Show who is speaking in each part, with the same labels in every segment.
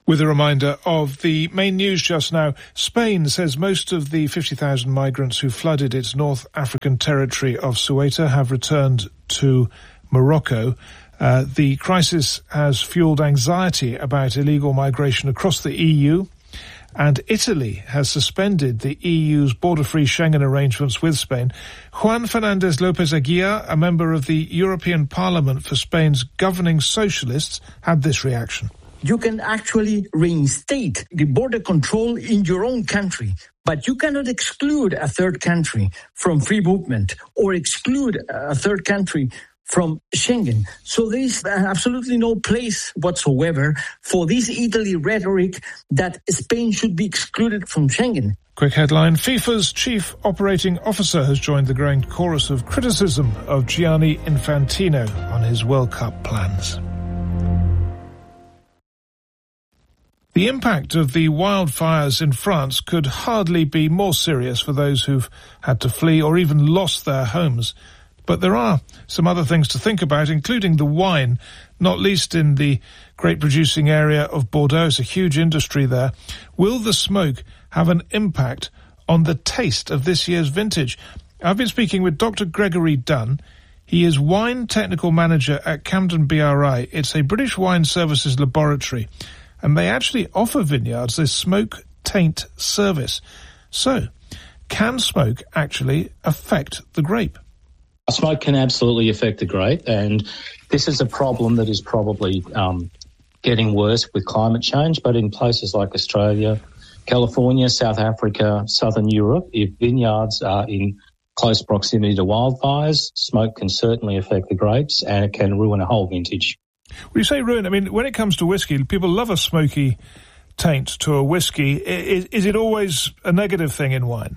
Speaker 1: With a reminder of the main news just now, Spain says most of the 50,000 migrants who flooded its North African territory of Ceuta have returned to Morocco. The crisis has fueled anxiety about illegal migration across the EU, and Italy has suspended the EU's border-free Schengen arrangements with Spain. Juan Fernandez Lopez Aguiar, a member of the European Parliament for Spain's governing socialists, had this reaction.
Speaker 2: You can actually reinstate the border control in your own country, but you cannot exclude a third country from free movement or exclude a third country from Schengen. So there is absolutely no place whatsoever for this Italy rhetoric that Spain should be excluded from Schengen.
Speaker 1: Quick headline, FIFA's chief operating officer has joined the growing chorus of criticism of Gianni Infantino on his World Cup plans. The impact of the wildfires in France could hardly be more serious for those who've had to flee or even lost their homes. But there are some other things to think about, including the wine, not least in the grape-producing area of Bordeaux. It's a huge industry there. Will the smoke have an impact on the taste of this year's vintage? I've been speaking with Dr. Gregory Dunn. He is wine technical manager at Camden BRI. It's a British wine services laboratory, and they actually offer vineyards this smoke taint service. So, can smoke actually affect the grape?
Speaker 3: Smoke can absolutely affect the grape, and this is a problem that is probably getting worse with climate change. But in places like Australia, California, South Africa, Southern Europe, if vineyards are in close proximity to wildfires, smoke can certainly affect the grapes, and it can ruin a whole vintage.
Speaker 1: When you say ruin, I mean, when it comes to whiskey, people love a smoky taint to a whiskey. Is it always a negative thing in wine?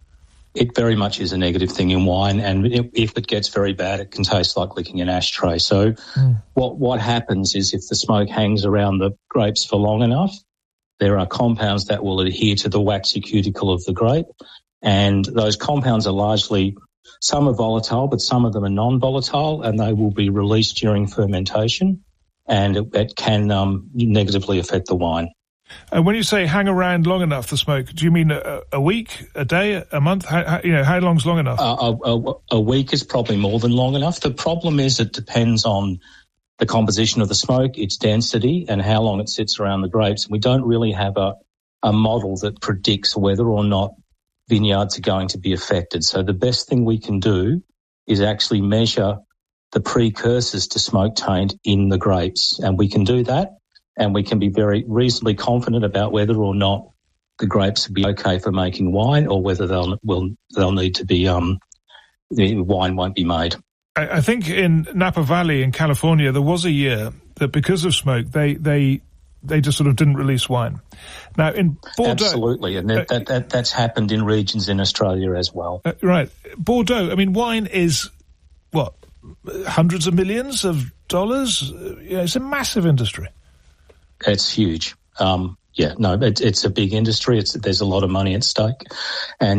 Speaker 3: It very much is a negative thing in wine, and if it gets very bad, it can taste like licking an ashtray. So what happens is if the smoke hangs around the grapes for long enough, there are compounds that will adhere to the waxy cuticle of the grape, and those compounds are largely, some are volatile, but some of them are non-volatile, and they will be released during fermentation, and it can negatively affect the wine.
Speaker 1: And when you say hang around long enough, the smoke, do you mean a week, a day, a month? How long's long enough?
Speaker 3: A week is probably more than long enough. The problem is it depends on the composition of the smoke, its density, and how long it sits around the grapes. We don't really have a model that predicts whether or not vineyards are going to be affected. So the best thing we can do is actually measure the precursors to smoke taint in the grapes, and we can do that. And we can be very reasonably confident about whether or not the grapes will be okay for making wine, or whether they'll need to be the wine won't be made.
Speaker 1: I think in Napa Valley in California there was a year that because of smoke they just sort of didn't release wine. Now in Bordeaux,
Speaker 3: absolutely, and that's happened in regions in Australia as well.
Speaker 1: Right, Bordeaux. I mean, wine is what, hundreds of millions of dollars. It's a massive industry.
Speaker 3: It's huge. It's a big industry. There's a lot of money at stake, and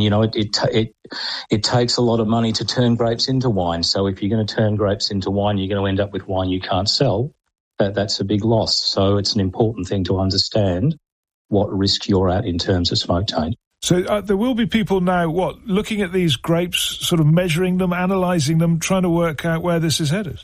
Speaker 3: it takes a lot of money to turn grapes into wine. So if you're going to turn grapes into wine, you're going to end up with wine you can't sell. That's a big loss. So it's an important thing to understand what risk you're at in terms of smoke taint.
Speaker 1: So there will be people now, looking at these grapes, sort of measuring them, analysing them, trying to work out where this is headed.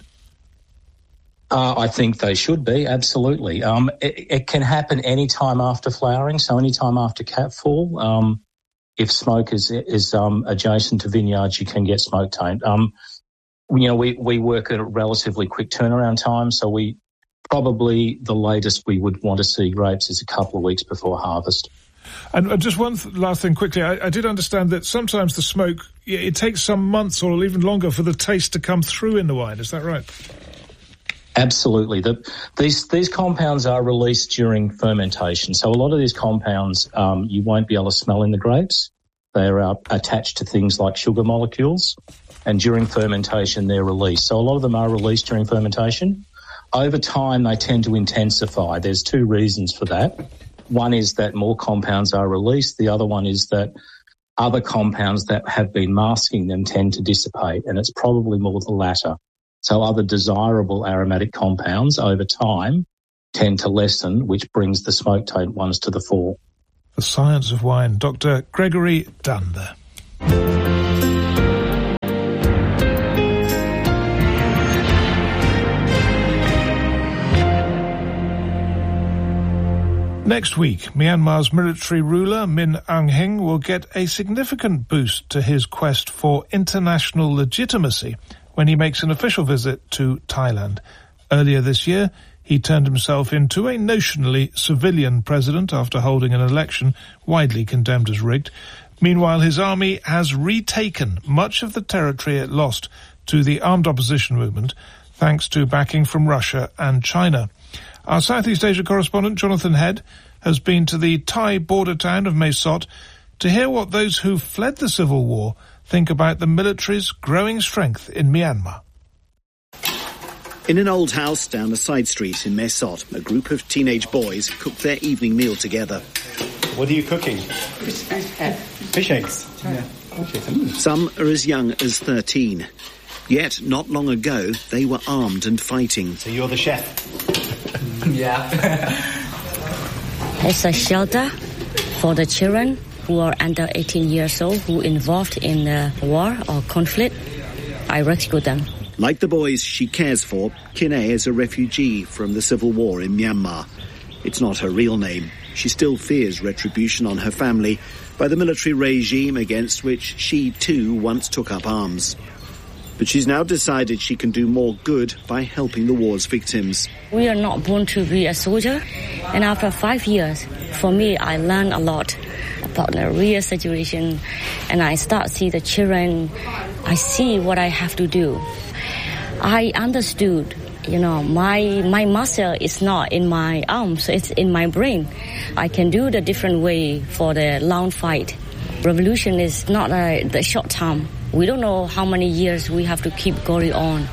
Speaker 3: I think they should be, absolutely. It can happen any time after flowering, so any time after catfall. If smoke is adjacent to vineyards, you can get smoke taint. We work at a relatively quick turnaround time, so we probably the latest we would want to see grapes is a couple of weeks before harvest.
Speaker 1: And just one last thing quickly, I did understand that sometimes the smoke, it takes some months or even longer for the taste to come through in the wine. Is that right?
Speaker 3: Absolutely. These compounds are released during fermentation. So a lot of these compounds you won't be able to smell in the grapes. They're attached to things like sugar molecules, and during fermentation they're released. So a lot of them are released during fermentation. Over time they tend to intensify. There's two reasons for that. One is that more compounds are released. The other one is that other compounds that have been masking them tend to dissipate, and it's probably more the latter. So other desirable aromatic compounds over time tend to lessen, which brings the smoke taint ones to the fore.
Speaker 1: The Science of Wine, Dr. Gregory Dunn there. Next week, Myanmar's military ruler Min Aung Hlaing will get a significant boost to his quest for international legitimacy when he makes an official visit to Thailand. Earlier this year, he turned himself into a notionally civilian president after holding an election widely condemned as rigged. Meanwhile, his army has retaken much of the territory it lost to the armed opposition movement, thanks to backing from Russia and China. Our Southeast Asia correspondent, Jonathan Head, has been to the Thai border town of Mae Sot to hear what those who fled the civil war think about the military's growing strength in Myanmar.
Speaker 4: In an old house down a side street in Mae Sot, a group of teenage boys cook their evening meal together.
Speaker 5: What are you cooking? Fish eggs. Yeah. Okay.
Speaker 4: Some are as young as 13. Yet, not long ago, they were armed and fighting.
Speaker 5: So you're the chef?
Speaker 6: Yeah. It's a shelter for the children who are under 18 years old who involved in the war or conflict. I rescue them.
Speaker 4: Like the boys she cares for, Kinay is a refugee from the civil war in Myanmar. It's not her real name. She still fears retribution on her family by the military regime against which she too once took up arms. But she's now decided she can do more good by helping the war's victims.
Speaker 6: We are not born to be a soldier, and after 5 years, for me, I learned a lot about the real situation, and I start to see the children. I see what I have to do. I understood, my muscle is not in my arms, it's in my brain. I can do the different way for the long fight. Revolution is not the short term. We don't know how many years we have to keep going on.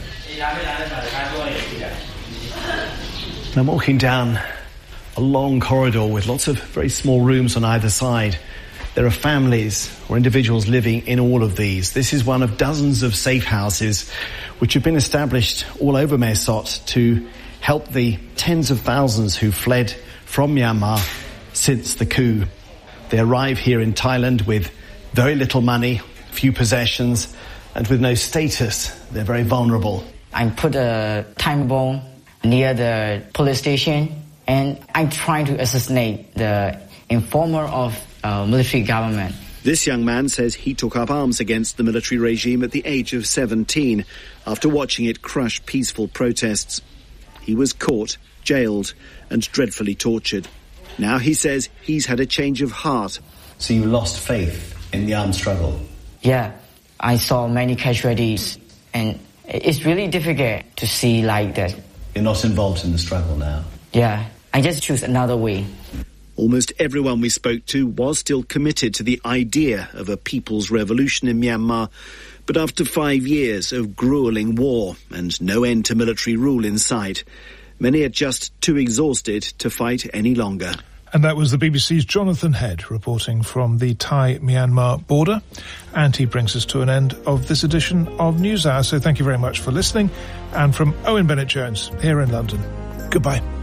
Speaker 5: I'm walking down a long corridor with lots of very small rooms on either side. There are families or individuals living in all of these. This is one of dozens of safe houses which have been established all over Mae Sot to help the tens of thousands who fled from Myanmar since the coup. They arrive here in Thailand with very little money, few possessions, and with no status. They're very vulnerable.
Speaker 7: I put a time bomb near the police station, and I'm trying to assassinate the informer of military government.
Speaker 4: This young man says he took up arms against the military regime at the age of 17 after watching it crush peaceful protests. He was caught, jailed, and dreadfully tortured. Now he says he's had a change of heart.
Speaker 5: So you lost faith in the armed struggle?
Speaker 7: Yeah, I saw many casualties, and it's really difficult to see like that.
Speaker 5: You're not involved in the struggle now?
Speaker 7: Yeah, I just choose another way.
Speaker 4: Almost everyone we spoke to was still committed to the idea of a people's revolution in Myanmar, but after 5 years of grueling war and no end to military rule in sight, many are just too exhausted to fight any longer.
Speaker 1: And that was the BBC's Jonathan Head reporting from the Thai-Myanmar border. And he brings us to an end of this edition of NewsHour. So thank you very much for listening. And from Owen Bennett-Jones here in London, goodbye.